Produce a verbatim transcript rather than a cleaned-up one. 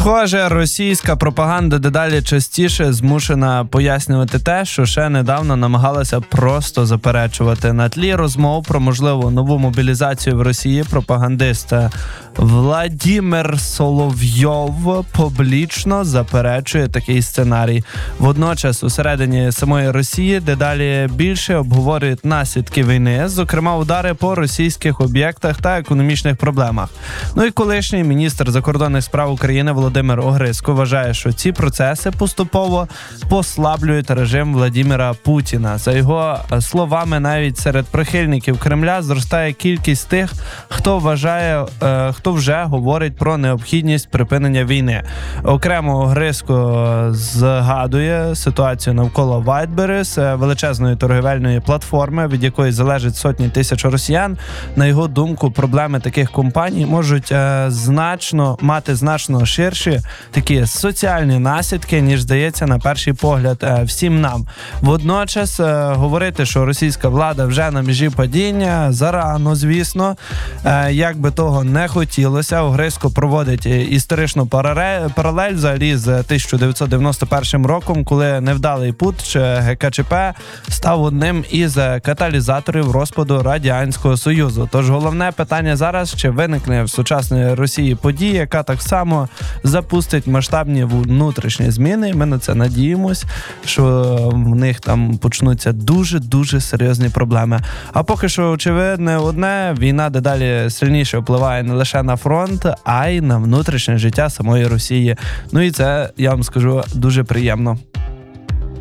Схоже, російська пропаганда дедалі частіше змушена пояснювати те, що ще недавно намагалася просто заперечувати. На тлі розмов про можливу нову мобілізацію в Росії пропагандист Владимир Соловйов публічно заперечує такий сценарій. Водночас усередині самої Росії дедалі більше обговорюють наслідки війни, зокрема удари по російських об'єктах та економічних проблемах. Ну і колишній міністр закордонних справ України Володимир Огризко вважає, що ці процеси поступово послаблюють режим Владимира Путіна. За його словами, навіть серед прихильників Кремля зростає кількість тих, хто вважає, хто вже говорить про необхідність припинення війни. Окремо Огризко згадує ситуацію навколо Wildberries, величезної торгівельної платформи, від якої залежить сотні тисяч росіян. На його думку, проблеми таких компаній можуть е, значно мати значно ширші такі соціальні наслідки, ніж здається на перший погляд е, всім нам. Водночас е, говорити, що російська влада вже на межі падіння, зарано, звісно. Е, як би того не хотілося, Огризко проводить історичну паралель взагалі з тисяча дев'ятсот дев'яносто першим роком, коли невдалий путч ге ка че пе став одним із каталізаторів розпаду Радянського Союзу. Тож головне питання зараз, чи виникне в сучасній Росії подія, яка так само запустить масштабні внутрішні зміни. Ми на це надіємось, що в них там почнуться дуже-дуже серйозні проблеми. А поки що, очевидне одне, війна дедалі сильніше впливає не лише на фронт, а й на внутрішнє життя самої Росії. Ну і це, я вам скажу, дуже приємно.